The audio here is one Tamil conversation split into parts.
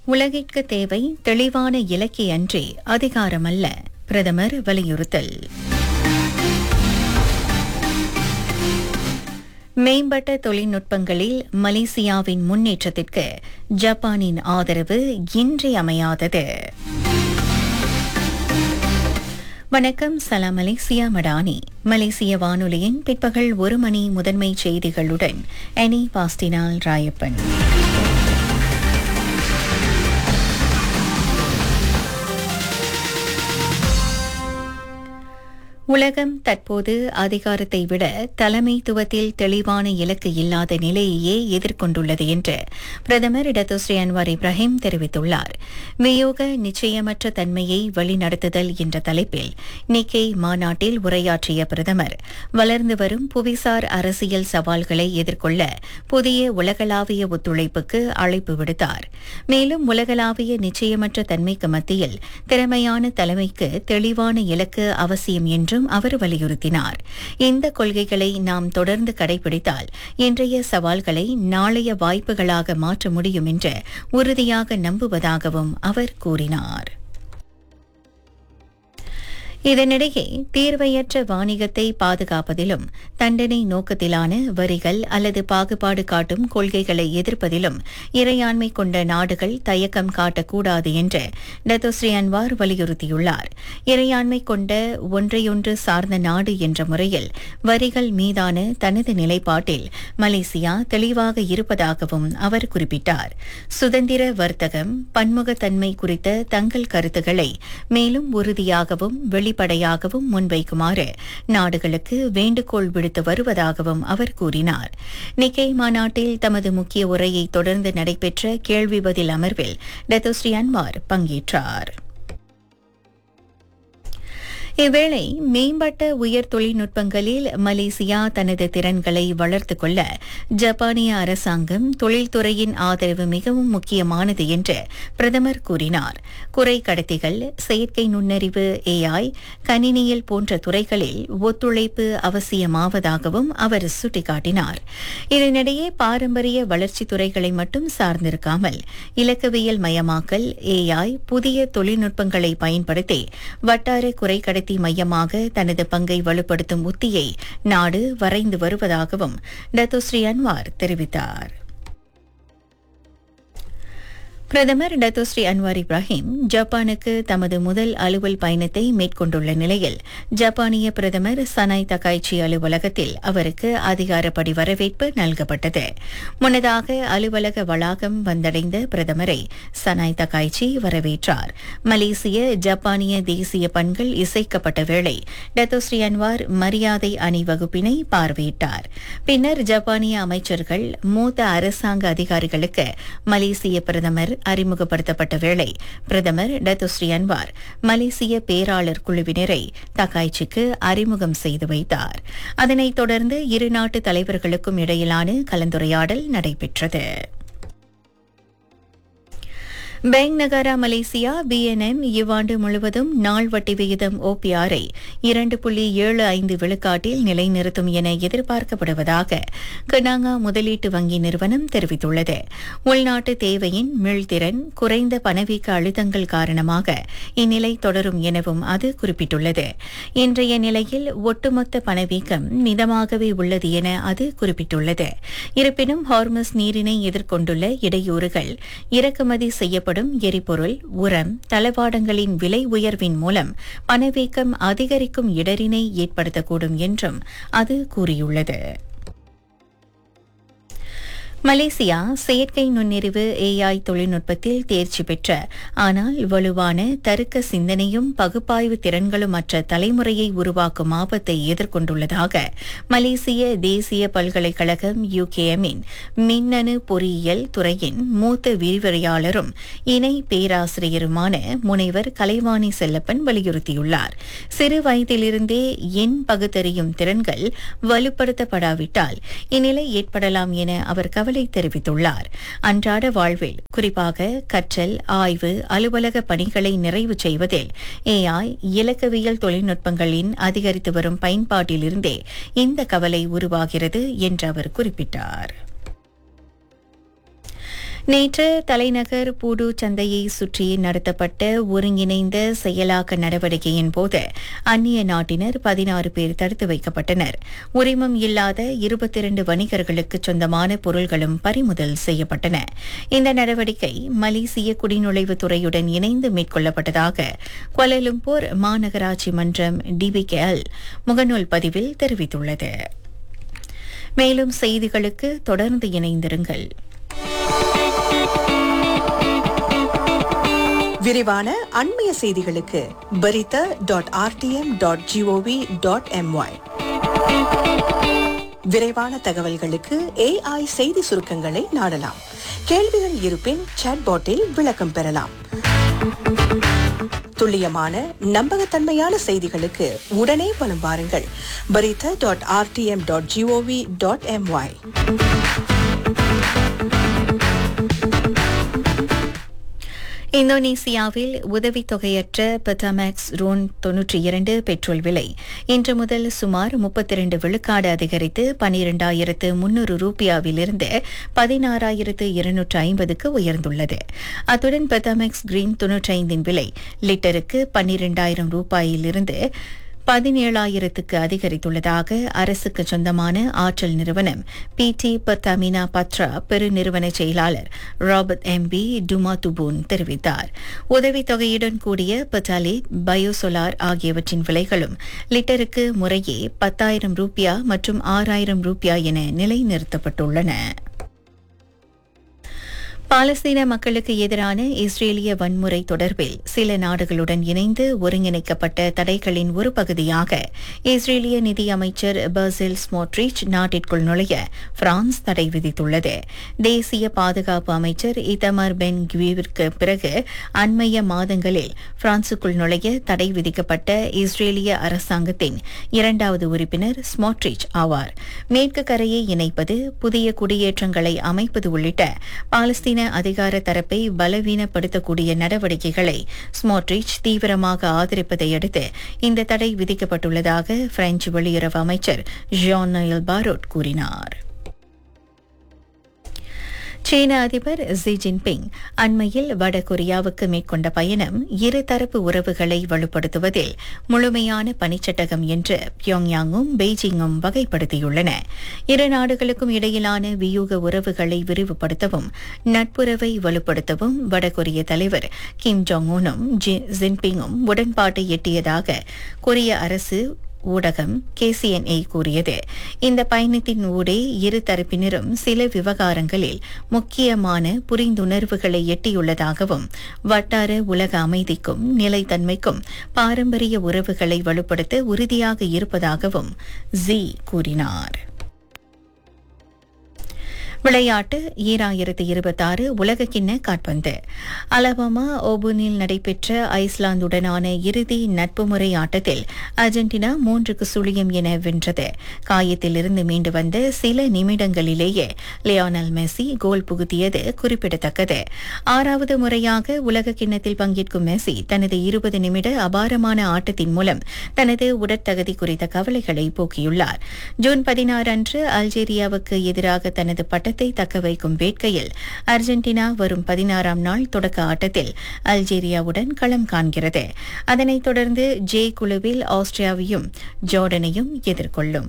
உலகிற்கு தேவை தெளிவான இலக்கை அன்றி அதிகாரமல்ல, பிரதமர் வலியுறுத்தல். மேம்பட்ட தொழில்நுட்பங்களில் மலேசியாவின் முன்னேற்றத்திற்கு ஜப்பானின் ஆதரவு இன்றியமையாதது. வணக்கம், சலாம் மலேசியா மடானி. மலேசிய வானொலியின் பிற்பகல் 1 மணி முதன்மை செய்திகளுடன் எனி பாஸ்டினால் ராயப்பன். உலகம் தற்போது அதிகாரத்தை விட தலைமைத்துவத்தில் தெளிவான இலக்கு இல்லாத நிலையையே எதிர்கொண்டுள்ளது என்று பிரதமர் டத்தோஸ்ரீ அன்வார் இப்ராஹிம் தெரிவித்துள்ளார். வியோக நிச்சயமற்ற தன்மையை வழிநடத்துதல் என்ற தலைப்பில் நிக்கே மாநாட்டில் உரையாற்றிய பிரதமர், வளர்ந்து வரும் புவிசார் அரசியல் சவால்களை எதிர்கொள்ள புதிய உலகளாவிய ஒத்துழைப்புக்கு அழைப்பு விடுத்தார். மேலும் உலகளாவிய நிச்சயமற்ற தன்மைக்கு மத்தியில் திறமையான தலைமைக்கு தெளிவான இலக்கு அவசியம் என்று அவர் வலியுறுத்தினார். இந்த கொள்கைகளை நாம் தொடர்ந்து கடைபிடித்தால் இன்றைய சவால்களை நாளைய வாய்ப்புகளாக மாற்ற முடியும் என்று உறுதியாக நம்புவதாகவும் அவர் கூறினார். இதனிடையே தீர்வையற்ற வாணிகத்தை பாதுகாப்பதிலும் தண்டனை நோக்கத்திலான வரிகள் அல்லது பாகுபாடு காட்டும் கொள்கைகளை எதிர்ப்பதிலும் இறையாண்மை கொண்ட நாடுகள் தயக்கம் காட்டக்கூடாது என்று டத்தோஸ்ரீ அன்வார் வலியுறுத்தியுள்ளார். இறையாண்மை கொண்ட ஒன்றையொன்று சார்ந்த நாடு என்ற முறையில் வரிகள் மீதான தனது நிலைப்பாட்டில் மலேசியா தெளிவாக இருப்பதாகவும் அவர் குறிப்பிட்டார். சுதந்திர வர்த்தகம், பன்முகத்தன்மை குறித்த தங்கள் கருத்துக்களை மேலும் உறுதியாகவும் வெளிப்படையாகவும் முன்வைக்குமாறு நாடுகளுக்கு வேண்டுகோள் விடுத்து வருவதாகவும் அவர் கூறினார். நிக்கே மாநாட்டில் தமது முக்கிய உரையை தொடர்ந்து நடைபெற்ற கேள்வி பதில் அமர்வில் டத்தோஸ்ரீ அன்வார் பங்கேற்றார். இவ்வேளை மேம்பட்ட உயர் தொழில்நுட்பங்களில் மலேசியா தனது திறன்களை வளர்த்துக் கொள்ள ஜப்பானிய அரசாங்கம் தொழில்துறையின் ஆதரவு மிகவும் முக்கியமானது என்று பிரதமர் கூறினார். குறை கடத்திகள், செயற்கை நுண்ணறிவு, AI, கணினியல் போன்ற துறைகளில் ஒத்துழைப்பு அவசியமாவதாகவும் அவர் சுட்டிக்காட்டினார். இதனிடையே பாரம்பரிய வளர்ச்சித் துறைகளை மட்டும் சார்ந்திருக்காமல் இலக்கவியல் மயமாக்கல், AI, புதிய தொழில்நுட்பங்களை பயன்படுத்தி வட்டார குறை கடத்தி மையமாக தனது பங்கை வலுப்படுத்தும் உத்தியை நாடு வரைந்து வருவதாகவும் டத்தோஸ்ரீ அன்வார் தெரிவித்தார். பிரதமர் டத்தோஸ்ரீ அன்வார் இப்ராஹிம் ஜப்பானுக்கு தமது முதல் அலுவல் பயணத்தை மேற்கொண்டுள்ள நிலையில் ஜப்பானிய பிரதமர் சனாய் தகாய்ச்சி அலுவலகத்தில் அவருக்கு அதிகாரப்படி வரவேற்பு நல்கப்பட்டது. முன்னதாக அலுவலக வளாகம் வந்தடைந்த பிரதமரை சனாய் தகாய்ச்சி வரவேற்றார். மலேசிய ஜப்பானிய தேசிய பண்கள் இசைக்கப்பட்ட வேளை டத்தோஸ்ரீ அன்வார் மரியாதை அணிவகுப்பினை பார்வையிட்டார். பின்னர் ஜப்பானிய அமைச்சர்கள், மூத்த அரசாங்க அதிகாரிகளுக்கு மலேசிய பிரதமர் அறிமுகப்படுத்தப்பட்ட வேளை பிரதமர் டத்தோஸ்ரீ அன்வார் மலேசிய பேராளர் குழுவினரை தகாய்ச்சிக்கு அறிமுகம் செய்து வைத்தார். அதனைத் தொடர்ந்து இரு நாட்டு தலைவர்களுக்கும் இடையிலான கலந்துரையாடல் நடைபெற்றது. பேங்க் நகாரா மலேசியா BNM இவ்வாண்டு முழுவதும் நாள் வட்டி விகிதம் OPR 2.75 விழுக்காட்டில் நிலைநிறுத்தும் என எதிர்பார்க்கப்படுவதாக கனாங்கா முதலீட்டு வங்கி நிறுவனம் தெரிவித்துள்ளது. உள்நாட்டு தேவையின் மீள்திறன், குறைந்த பணவீக்க அழுத்தங்கள் காரணமாக இந்நிலை தொடரும் எனவும் அது குறிப்பிட்டுள்ளது. இன்றைய நிலையில் ஒட்டுமொத்த பணவீக்கம் மிதமாகவே உள்ளது என அது குறிப்பிட்டுள்ளது. இருப்பினும் ஹார்மஸ் நீரினை எதிர்கொண்டுள்ள இடையூறுகள், இறக்குமதி செய்யப்படும் எரிபொருள், உரம், தளவாடங்களின் விலை உயர்வின் மூலம் பணவீக்கம் அதிகரிக்கும் இடரினை ஏற்படுத்தக்கூடும் என்றும் அது கூறியுள்ளது. மலேசியா செயற்கை நுண்ணறிவு AI தொழில்நுட்பத்தில் தேர்ச்சி பெற்ற ஆனால் வலுவான தருக்க சிந்தனையும் பகுப்பாய்வு திறன்களும் அற்ற தலைமுறையை உருவாக்கும் ஆபத்தை எதிர்கொண்டுள்ளதாக மலேசிய தேசிய பல்கலைக்கழகம் UKM-இன் மின்னணு பொறியியல் துறையின் மூத்த விரிவுரையாளரும் இணை பேராசிரியருமான முனைவர் கலைவாணி செல்லப்பன் வலியுறுத்தியுள்ளார். சிறு வயதிலிருந்தே எண் பகுத்தறியும் திறன்கள் வலுப்படுத்தப்படாவிட்டால் இந்நிலை ஏற்படலாம் என அவர் கவலை தெரிவித்துள்ளார். அன்றாட வாழ்வில் குறிப்பாக கற்றல், ஆய்வு, அலுவலக பணிகளை நிறைவு செய்வதில் AI இலக்கவியல் தொழில்நுட்பங்களின் அதிகரித்து வரும் பயன்பாட்டிலிருந்தே இந்த கவலை உருவாகிறது என்று அவர் குறிப்பிட்டார். நேற்று தலைநகர் பூடு சந்தையை சுற்றி நடத்தப்பட்ட ஒருங்கிணைந்த செயலாக்க நடவடிக்கையின் போது அந்நிய நாட்டினர் 16 பேர் தடுத்து வைக்கப்பட்டனர். உரிமம் இல்லாத 22 வணிகர்களுக்கு சொந்தமான பொருள்களும் பறிமுதல் செய்யப்பட்டன. இந்த நடவடிக்கை மலேசிய குடிநுழைவு துறையுடன் இணைந்து மேற்கொள்ளப்பட்டதாக குவாலாலம்பூர் மாநகராட்சி மன்றம் DBKL முகநூல் பதிவில் தெரிவித்துள்ளது. மேலும் செய்திகளுக்கு தொடர்ந்து இணைந்திருங்கள். விரிவான அண்மைய செய்திகளுக்கு barita.rtm.gov.my. விரைவான தகவல்களுக்கு AI செய்தி சுருக்கங்களை நாடலாம். கேள்விகள் இருப்பின் சாட்பாட்டில் விளக்கம் பெறலாம். துல்லியமான நம்பகத்தன்மையான செய்திகளுக்கு உடனே வலம் வாருங்கள். barita.rtm.gov.my. இந்தோனேசியாவில் உதவித்தொகையற்ற பெட்டாமேக்ஸ் ரோன் 92 பெட்ரோல் விலை இன்று முதல் சுமார் 32 விழுக்காடு அதிகரித்து 12,300 ரூபாயிலிருந்து 16,250க்கு உயர்ந்துள்ளது. அத்துடன் பெட்டாமேக்ஸ் கிரீன் 95 விலை லிட்டருக்கு 12,000 ரூபாயிலிருந்து 17,000க்கு அதிகரித்துள்ளதாக அரசுக்கு சொந்தமான ஆற்றல் நிறுவனம் PT பெர்தாமினா பத்ரா பெருநிறுவன செயலாளர் ராபர்ட் MB டுமாதுபூன் தெரிவித்தார். உதவித்தொகையுடன் கூடிய பெட்டாலிட் பயோசோலார் ஆகியவற்றின் விலைகளும் லிட்டருக்கு முறையே 10,000 ரூபாய் மற்றும் 6,000 ரூபாய் என நிலைநிறுத்தப்பட்டுள்ளன. பாலஸ்தீன மக்களுக்கு எதிரான இஸ்ரேலிய வன்முறை தொடர்பில் சில நாடுகளுடன் இணைந்து ஒருங்கிணைக்கப்பட்ட தடைகளின் ஒரு பகுதியாக இஸ்ரேலிய நிதியமைச்சர் பெசில் ஸ்மோட்ரிச் நாட்டிற்குள் நுழைய பிரான்ஸ் தடை விதித்துள்ளது. தேசிய பாதுகாப்பு அமைச்சர் இத்தமர் பென் கிவிற்கு பிறகு அண்மைய மாதங்களில் பிரான்சுக்குள் நுழைய தடை விதிக்கப்பட்ட இஸ்ரேலிய அரசாங்கத்தின் இரண்டாவது உறுப்பினர் ஸ்மோட்ரிச் ஆவார். மேற்கு கரையை இணைப்பது, புதிய குடியேற்றங்களை அமைப்பது உள்ளிட்ட பாலஸ்தீன அதிகார தரப்பை பலவீனப்படுத்தக்கூடிய நடவடிக்கைகளை ஸ்மோட்ரிச் தீவிரமாக ஆதரிப்பதை அடுத்து இந்த தடை விதிக்கப்பட்டுள்ளதாக பிரெஞ்சு வெளியுறவு அமைச்சர் ஜான் நோயல் பாரோட் கூறினார். சீன அதிபர் ஜி ஜின்பிங் அண்மையில் வடகொரியாவுக்கு மேற்கொண்ட பயணம் இருதரப்பு உறவுகளை வலுப்படுத்துவதில் முழுமையான பணிச்சட்டகம் என்று பியோங்யாங்கும் பெய்ஜிங்கும் வகைப்படுத்தியுள்ளன. இரு நாடுகளுக்கும் இடையிலான வியூக உறவுகளை விரிவுபடுத்தவும் நட்புறவை வலுப்படுத்தவும் வடகொரிய தலைவர் கிம் ஜோங் உனும் ஜின்பிங்கும் உடன்பாட்டை எட்டியதாக கொரிய அரசு ஊடகம் KCNA கூறியது. இந்த பயணத்தின் ஊடே இரு தரப்பினரும் சில விவகாரங்களில் முக்கியமான புரிந்துணர்வுகளை எட்டியுள்ளதாகவும் வட்டார உலக அமைதிக்கும் நிலைத்தன்மைக்கும் பாரம்பரிய உறவுகளை வலுப்படுத்த உறுதியாக இருப்பதாகவும் ஜி கூறினார். விளையாட்டு 2026 உலகக்கிண்ண காற்பந்து. அலபாமா ஓபனில் நடைபெற்ற ஐஸ்லாந்துடனான இறுதி நட்பு முறை ஆட்டத்தில் அர்ஜென்டினா 3-0 என வென்றது. காயத்திலிருந்து மீண்டு வந்த சில நிமிடங்களிலேயே லியோனல் மெஸ்ஸி கோல் புகுத்தியது குறிப்பிடத்தக்கது. 6வது முறையாக உலகக்கிண்ணத்தில் பங்கேற்கும் மெஸ்ஸி தனது 20 நிமிட அபாரமான ஆட்டத்தின் மூலம் தனது உடற்தகுதி குறித்த கவலைகளை போக்கியுள்ளார். ஜூன் 16 அன்று அல்ஜீரியாவுக்கு எதிராக தனது பட்டத்தை தக்க வைக்கும் வேட்கையில் அர்ஜென்டினா வரும் 16ஆம் நாள் தொடக்க ஆட்டத்தில் அல்ஜீரியாவுடன் களம் காண்கிறது. அதனைத் தொடர்ந்து ஜே குழுவில் ஆஸ்திரியாவையும் ஜோர்டனையும் எதிர்கொள்ளும்.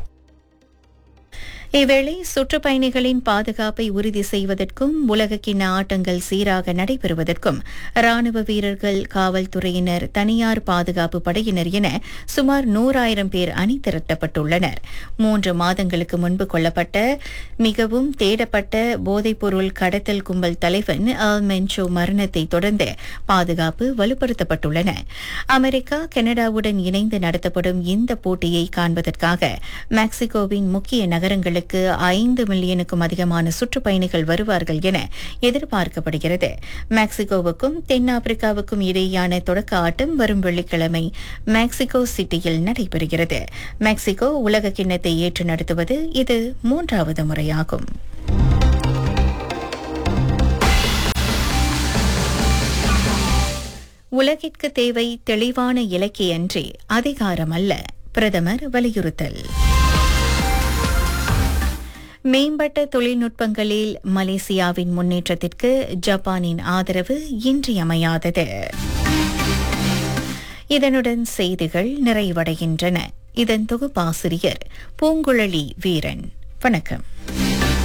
இவ்வேளை சுற்றுப்பயணிகளின் பாதுகாப்பை உறுதி செய்வதற்கும் உலகக்கிண்ண ஆட்டங்கள் சீராக நடைபெறுவதற்கும் ராணுவ வீரர்கள், காவல்துறையினர், தனியார் பாதுகாப்பு படையினர் என சுமார் 100,000 பேர் அணி திரட்டப்பட்டுள்ளனர். 3 மாதங்களுக்கு முன்பு கொல்லப்பட்ட மிகவும் தேடப்பட்ட போதைப்பொருள் கடத்தல் கும்பல் தலைவன் அல் மென்சோ மரணத்தை தொடர்ந்து பாதுகாப்பு வலுப்படுத்தப்பட்டுள்ளன. அமெரிக்கா, கனடாவுடன் இணைந்து நடத்தப்படும் இந்த போட்டியை காண்பதற்காக மெக்சிகோவின் முக்கிய நகரங்களுக்கு 5 மில்லியனுக்கும் அதிகமான சுற்றுப்பயணிகள் வருவார்கள் என எதிர்பார்க்கப்படுகிறது. மெக்சிகோவுக்கும் தென்னாப்பிரிக்காவுக்கும் இடையேயான தொடக்க ஆட்டம் வரும் வெள்ளிக்கிழமை மெக்சிகோ சிட்டியில் நடைபெறுகிறது. மெக்சிகோ உலக கிண்ணத்தை ஏற்று நடத்துவது இது 3வது முறையாகும். உலகிற்கு தேவை தெளிவான இலக்கியன்றி அதிகாரம் அல்ல, பிரதமர் வலியுறுத்தல். மேம்பட்ட தொழில்நுட்பங்களில் மலேசியாவின் முன்னேற்றத்திற்கு ஜப்பானின் ஆதரவு இன்றியமையாதது. இதனுடன் செய்திகள் நிறைவடைகின்றன. இதன் தொகுப்பாசிரியர் பூங்குழலி வீரன். வணக்கம்.